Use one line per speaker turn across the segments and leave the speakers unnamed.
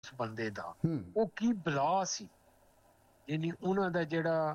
ਉਸ ਬੰਦੇ ਦਾ ਉਹ ਕੀ ਬਲਾ ਸੀ, ਯਾਨੀ ਉਹਨਾਂ ਦਾ ਜਿਹੜਾ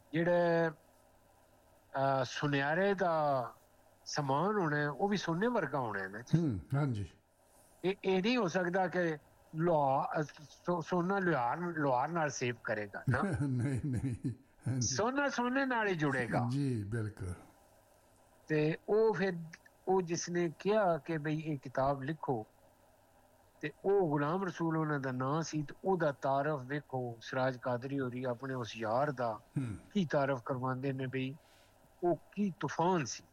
ਸੁਨਿਆਰੇ ਦਾ ਸਮਾਨ ਹੋਣਾ ਉਹ ਵੀ ਸੋਨੇ ਵਰਗਾ ਹੋਣਾ ਨਾ ਜੀ।
ਹਾਂਜੀ,
ਇਹ ਨਹੀਂ ਹੋ ਸਕਦਾ ਕਿ ਸੋਨਾ ਲੋਹਾਰ ਨਾਲ ਸੇਵ ਕਰੇਗਾ ਨਾ।
ਨਹੀਂ ਨਹੀਂ,
ਸੋਨਾ ਸੋਨੇ ਨਾਲ ਹੀ ਜੁੜੇਗਾ
ਜੀ ਬਿਲਕੁਲ।
ਤੇ ਉਹ ਫਿਰ ਉਹ ਜਿਸਨੇ ਕਿਹਾ ਕਿ ਬਈ ਇਹ ਕਿਤਾਬ ਲਿਖੋ, ਤੇ ਉਹ ਗੁਲਾਮ ਰਸੂਲ ਉਹਨਾਂ ਦਾ ਨਾਂ ਸੀ, ਤੇ ਉਹਦਾ ਤਾਰਫ ਵੇਖੋ ਸਿਰਾਜ ਕਾਦਰੀ ਹੋਰੀ ਆਪਣੇ ਉਸ ਯਾਰ ਦਾ ਕੀ ਤਾਰਫ ਕਰਵਾਉਂਦੇ ਨੇ ਬਈ ਉਹ ਕੀ ਤੂਫਾਨ ਸੀ।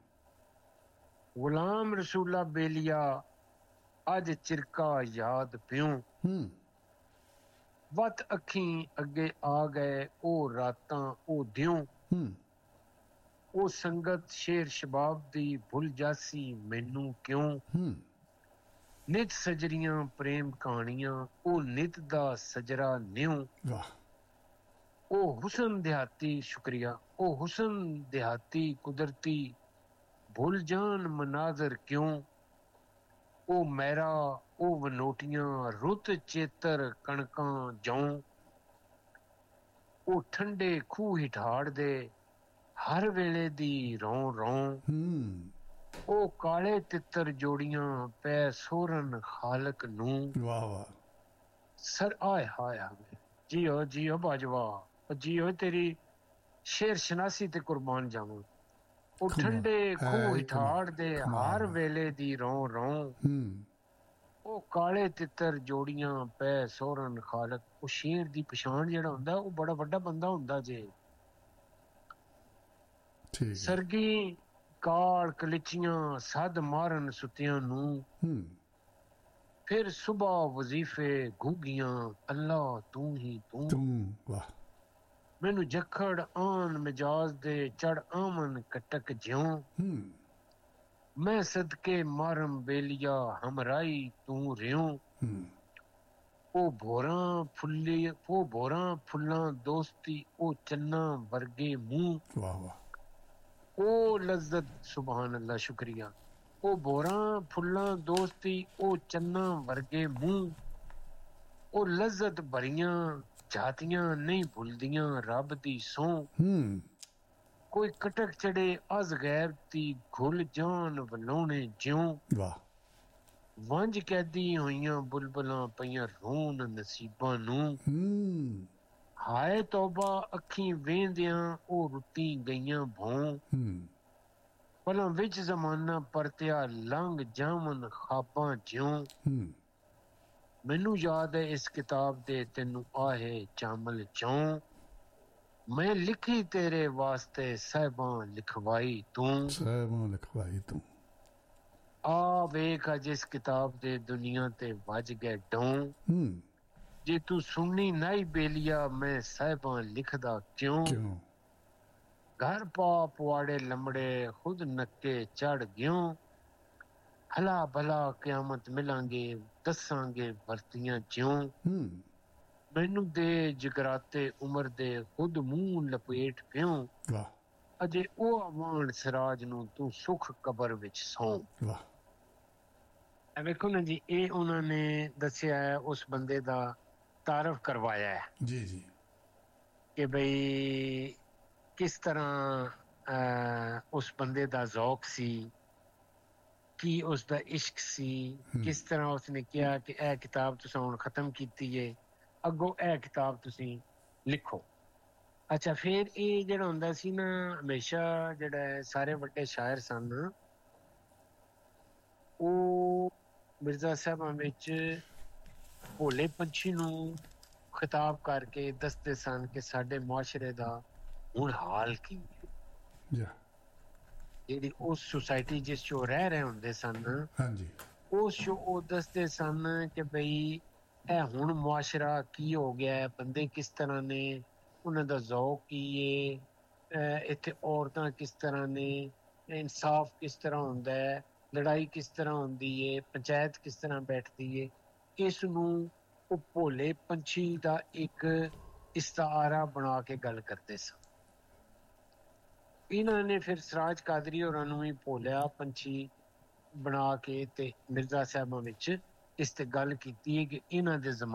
ਗੁਲਾਮ ਰਸੂਲਾ ਬੇਲੀਆ ਅੱਜ ਚਿਰਕਾ ਯਾਦ ਪਿਉ, ਵਤ ਅੱਖੀਂ ਅੱਗੇ ਆ ਗਏ ਉਹ ਰਾਤਾਂ ਉਹ ਦਿਉ, ਉਹ ਸੰਗਤ ਸ਼ੇਰ ਸ਼ਬਾਬ ਦੀ ਭੁੱਲ ਜਾਸੀ ਮੈਨੂੰ ਕਿਉਂ, ਨਿਤ ਸਜਰੀਆਂ ਪ੍ਰੇਮ ਕਹਾਣੀਆਂ ਉਹ ਨਿਤ ਦਾ ਸਜਰਾ ਨਿਉ, ਉਹ ਹੁਸਨ ਦਿਹਾਤੀ ਸ਼ੁਕਰੀਆ ਉਹ ਹੁਸਨ ਦਿਹਾਤੀ ਕੁਦਰਤੀ ਭੁੱਲ ਜਾਨ ਮਨਾਜ਼ਰ ਕਿਉਂ, ਉਹ ਮਹਿਰਾ ਉਹ ਵਨੋਟੀਆਂ ਰੁੱਤ ਚੇਤਰ ਕਣਕਾਂ ਜੌਂ, ਉਹ ਠੰਡੇ ਖੂਹ ਹਿਠਾੜ ਦੇ ਹਰ ਵੇਲੇ ਦੀ ਰੌਂ ਰੌਂ, ਉਹ ਕਾਲੇ ਤਿੱਤਰ ਜੋੜੀਆਂ ਪੈ ਸੋਰਨ ਖਾਲਕ ਨੂੰ।
ਵਾਹ ਵਾਹ
ਸਰ ਆਏ ਹਾਏ ਹਾਏ, ਜੀਓ ਜੀਓ ਬਾਜਵਾ, ਜੀਓ ਤੇਰੀ ਸ਼ੇਰ ਸ਼ਨਾਸੀ ਤੇ ਕੁਰਬਾਨ ਜਾਵਾਂ। ਉਹ ਠੰਡੇ ਖੂਹ ਹਿਠਾੜ ਦੇ ਹਰ ਵੇਲੇ ਦੀ ਰੌਂ ਰੌਂ, ਉਹ ਕਾਲੇ ਤਿੱਤਰ ਜੋੜੀਆਂ ਪੈ ਸੋਰਨ ਖਾਲਕ। ਉਹ ਸ਼ੇਰ ਦੀ ਪਛਾਣ ਜਿਹੜਾ ਹੁੰਦਾ ਉਹ ਬੜਾ ਵੱਡਾ ਬੰਦਾ ਹੁੰਦਾ ਜੇ। ਸਰਗੀ ਕਾਲ ਕਲਿਚੀਆਂ ਸੱਦ ਮਾਰਨ ਸੁੱਤਿਆਂ ਨੂੰ, ਫਿਰ ਸੁਬਹ ਵਜ਼ੀਫੇ ਘੁੱਗੀਆਂ ਅੱਲਾ ਤੂੰ ਹੀ ਤੂੰ।
ਵਾਹ
ਮੈਨੂੰ ਜਖੜ ਆਨ ਮਿਜਾਜ਼ ਦੇ ਚੜ ਆਮਨ ਕਟਕ ਜਿਉਂ, ਮੈਂ ਸਦਕੇ ਮਾਰਮ ਬੇਲੀਆ ਹਮਰਾਈ ਤੂੰ ਰਿਉਂ, ਉਹ ਭੋਰਾਂ ਫੁੱਲਾਂ ਦੋਸਤੀ ਉਹ ਚੰਨਾ ਵਰਗੇ ਮੂੰਹ।
ਵਾਹ ਵਾਹ
ਉਹ ਲਜ਼ਤ ਸੁਭਾਨ ਅੱਲਾ ਸ਼ੁਕਰੀਆ, ਉਹ ਭੋਰਾਂ ਫੁੱਲਾਂ ਦੋਸਤੀ ਉਹ ਚੰਨਾ ਵਰਗੇ ਮੂੰਹ, ਉਹ ਲਜ਼ਤ ਭਰੀਆਂ ਜਾਤੀਆਂ ਨਹੀਂ ਭੁੱਲਦੀਆਂ ਰੱਬ ਦੀ ਸਹੁੰ, ਕੋਈ ਕਟਕ ਚੜੇ ਅਜ਼ ਗੈਬ ਦੀ ਘੁਲ ਜਾਣ ਵਲਾਉਣੇ ਜਿਉਂ, ਵੰਝ ਕੈਦੀ ਹੋਈਆਂ ਬੁਲਬੁਲਾਂ ਪਈਆਂ ਰੋਣ ਨਸੀਬਾਂ ਨੂੰ, ਹਾਏ ਤੋਬਾ ਅੱਖੀਂ ਵੇਂਦਿਆਂ ਉਹ ਰੁੱਤੀ ਗਈਆਂ ਭੌਂ, ਪਲਾਂ ਵਿੱਚ ਜ਼ਮਾਨਾ ਪਰਤਿਆ ਲੰਘ ਜਾਵਨ ਖਾਬਾਂ ਜਿਉਂ। ਮੈਨੂੰ ਯਾਦ ਹੈ ਇਸ ਕਿਤਾਬ ਦੇ ਤੈਨੂੰ ਆਹੇ ਚਾਮਲ ਚੌਂ, ਮੈਂ ਲਿਖੀ ਤੇਰੇ ਵਾਸਤੇ ਸਾਹਿਬਾਂ ਲਿਖਵਾਈ ਤੂੰ, ਆ ਵੇਖ ਅੱਜ ਇਸ ਕਿਤਾਬ ਦੇ ਦੁਨੀਆ ਤੇ ਵੱਜ ਗਏ ਡੋਂ, ਜੇ ਤੂੰ ਸੁਣਨੀ ਨਹੀਂ ਬੇਲੀਆ ਮੈਂ ਸਾਹਿਬਾਂ ਲਿਖਦਾ ਕਿਉਂ, ਘਰ ਪਾ ਪੁਆੜੇ ਲੰਮੜੇ ਖੁਦ ਨੱਕੇ ਚੜ ਗਿਉਂ, ਹਲਾ ਭਲਾ ਕਿਆਮਤ ਮਿਲਾਂਗੇ ਦੱਸਾਂਗੇ ਵਰਤੀਆਂ ਜਿਉਂ, ਮੈਨੂੰ ਦੇ ਜਗਰਾਤੇ ਉਮਰ ਦੇ ਖੁਦ ਮੂੰਹ ਲਪੇਟ ਪਿਉਂ, ਅਜੇ ਉਹ ਆਵਾਨ ਸਿਰਾਜ ਨੂੰ ਤੂੰ ਸੁਖ ਕਬਰ ਵਿੱਚ ਸੌਂ। ਵੇਖੋ ਨਾ ਜੀ, ਇਹ ਉਹਨਾਂ ਨੇ ਦੱਸਿਆ ਹੈ, ਉਸ ਬੰਦੇ ਦਾ ਤਾਰਫ ਕਰਵਾਇਆ ਹੈ
ਜੀ ਜੀ
ਕਿ ਬਈ ਕਿਸ ਤਰ੍ਹਾਂ ਉਸ ਬੰਦੇ ਦਾ ਜ਼ੌਕ ਸੀ, ਕੀ ਉਸਦਾ ਇਸ਼ਕ ਸੀ, ਕਿਸ ਤਰ੍ਹਾਂ ਉਸਨੇ ਕਿਹਾ ਕਿ ਇਹ ਕਿਤਾਬ ਤੁਸੀਂ ਹੁਣ ਖਤਮ ਕੀਤੀ ਹੈ, ਅੱਗੋਂ ਇਹ ਕਿਤਾਬ ਤੁਸੀਂ ਲਿਖੋ। ਅੱਛਾ, ਫਿਰ ਇਹ ਜਿਹੜਾ ਹੁੰਦਾ ਸੀ ਨਾ, ਹਮੇਸ਼ਾ ਜਿਹੜਾ ਸਾਰੇ ਵੱਡੇ ਸ਼ਾਇਰ ਸਨ ਉਹ ਮਿਰਜ਼ਾ ਸਾਹਿਬਾਂ ਵਿੱਚ ਭੋਲੇ ਪੰਛੀ ਨੂੰ ਖਿਤਾਬ ਕਰਕੇ ਦੱਸਦੇ ਸਨ ਕਿ ਸਾਡੇ ਮੁਆਸ਼ਰੇ ਦਾ ਹੁਣ ਹਾਲ ਕੀ ਹੈ। ਜਿਹੜੀ ਉਸ ਸੁਸਾਇਟੀ ਜਿਸ 'ਚ ਉਹ ਰਹਿ ਰਹੇ ਹੁੰਦੇ ਸਨ, ਉਸ 'ਚ ਉਹ ਦੱਸਦੇ ਸਨ ਕਿ ਬਈ ਇਹ ਹੁਣ ਮੁਆਸ਼ਰਾ ਕੀ ਹੋ ਗਿਆ, ਬੰਦੇ ਕਿਸ ਤਰ੍ਹਾਂ ਨੇ, ਉਹਨਾਂ ਦਾ ਜ਼ੌਕ ਕੀ ਹੈ, ਇੱਥੇ ਔਰਤਾਂ ਕਿਸ ਤਰ੍ਹਾਂ ਨੇ, ਇਨਸਾਫ ਕਿਸ ਤਰ੍ਹਾਂ ਹੁੰਦਾ ਹੈ, ਲੜਾਈ ਕਿਸ ਤਰ੍ਹਾਂ ਹੁੰਦੀ ਹੈ, ਪੰਚਾਇਤ ਕਿਸ ਤਰ੍ਹਾਂ ਬੈਠਦੀ ਹੈ। ਇਸ ਨੂੰ ਉਹ ਭੋਲੇ ਪੰਛੀ ਦਾ ਇੱਕ ਇਸਤਾਰਾ ਬਣਾ ਕੇ ਗੱਲ ਕਰਦੇ ਸਨ। ਇਹਨਾਂ ਨੇ ਫਿਰ ਸਿਰਾਜ ਕਾਦਰੀ ਹੋਰਾਂ ਨੂੰ ਵੀ ਭੋਲਿਆ ਪੰਛੀ ਬਣਾ ਕੇ ਤੇ ਮਿਰਜ਼ਾ ਸਾਹਿਬਾਂ ਵਿੱਚ ਇਸ ਤੇ ਗੱਲ ਕੀਤੀ ਹੈ ਕਿ ਇਹਨਾਂ ਦੇ